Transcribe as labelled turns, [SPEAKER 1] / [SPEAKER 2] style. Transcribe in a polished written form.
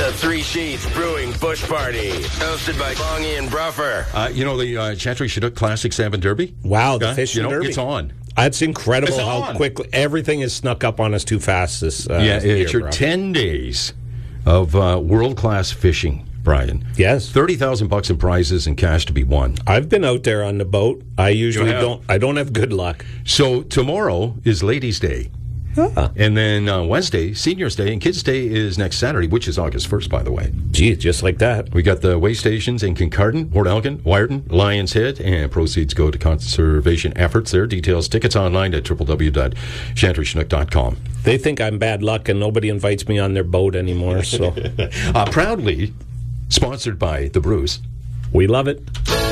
[SPEAKER 1] The Three Sheets Brewing Bush Party, hosted by Bongie and Bruffer.
[SPEAKER 2] The Chantry Chinook Classic Salmon Derby?
[SPEAKER 3] Wow, the fishing derby.
[SPEAKER 2] It's on.
[SPEAKER 3] It's incredible how quickly everything is snuck up on us too fast this year,
[SPEAKER 2] it's your 10 days of world-class fishing, Brian.
[SPEAKER 3] Yes.
[SPEAKER 2] $30,000 in prizes and cash to be won.
[SPEAKER 3] I've been out there on the boat. I usually don't have good luck.
[SPEAKER 2] So tomorrow is Ladies' Day. And then Wednesday, Seniors' Day, and Kids' Day is next Saturday, which is August 1st, by the way.
[SPEAKER 3] Gee, just like that.
[SPEAKER 2] We got the way stations in Kincardine, Port Elgin, Wyerton, Lions Head, and proceeds go to conservation efforts there. Details, tickets online at www.chantrychinook.com.
[SPEAKER 3] They think I'm bad luck, and nobody invites me on their boat anymore. So,
[SPEAKER 2] proudly sponsored by the Brews.
[SPEAKER 3] We love it.